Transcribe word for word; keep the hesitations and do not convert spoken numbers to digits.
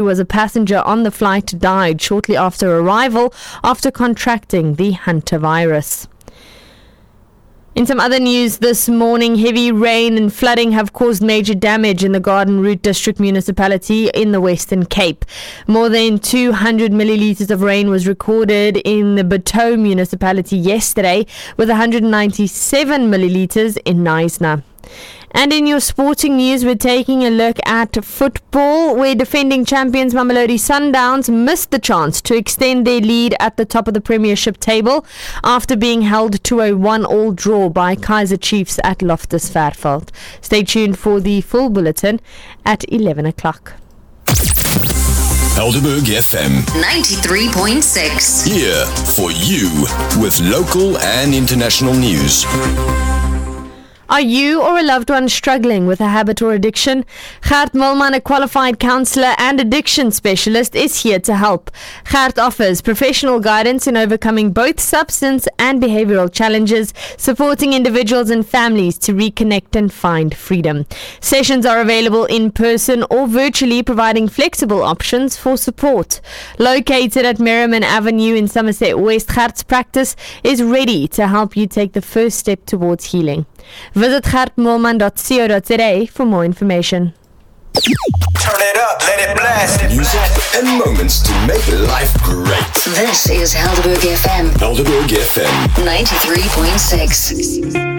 who was a passenger on the flight, died shortly after arrival after contracting the hantavirus. In some other news this morning, heavy rain and flooding have caused major damage in the Garden Route District Municipality in the Western Cape. More than two hundred millilitres of rain was recorded in the Bateau Municipality yesterday, with one hundred ninety-seven millilitres in Knysna. And in your sporting news, we're taking a look at football, where defending champions Mamelodi Sundowns missed the chance to extend their lead at the top of the Premiership table after being held to a one-all draw by Kaizer Chiefs at Loftus Versfeld. Stay tuned for the full bulletin at eleven o'clock. Helderberg F M ninety-three point six. Here for you with local and international news. Are you or a loved one struggling with a habit or addiction? Gert Milman, a qualified counsellor and addiction specialist, is here to help. Gert offers professional guidance in overcoming both substance and behavioural challenges, supporting individuals and families to reconnect and find freedom. Sessions are available in person or virtually, providing flexible options for support. Located at Merriman Avenue in Somerset West, Gert's practice is ready to help you take the first step towards healing. Visit gert milman dot co dot za for more information. Turn it up, let it blast. Music and moments to make life great. This is Helderberg F M Helderberg F M ninety-three point six.